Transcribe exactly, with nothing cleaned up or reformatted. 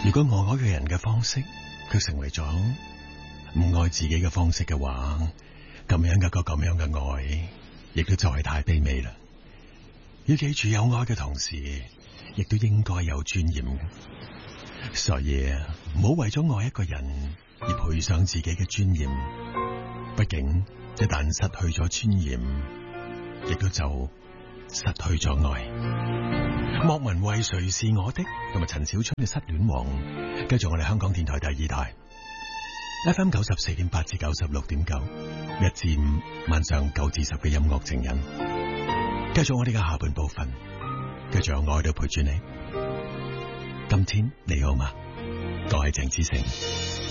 如果我愛一個人嘅方式，佢成為咗唔愛自己嘅方式嘅話，咁樣嘅個咁樣嘅愛，亦都就係太卑微啦。要記住，有愛嘅同時，亦都應該有尊嚴。所以唔好為咗愛一個人而賠上自己嘅尊嚴。畢竟一旦失去咗尊嚴，亦都就失去咗愛。莫文蔚誰是我的，同埋陳小春嘅失戀王，繼續我哋香港電台第二台 F M 九十四點八至九十六點九，一至五晚上九至十嘅音樂情人。繼續我哋嘅下半部分，繼續有愛到陪住你。今天你好嗎？我係鄭志成。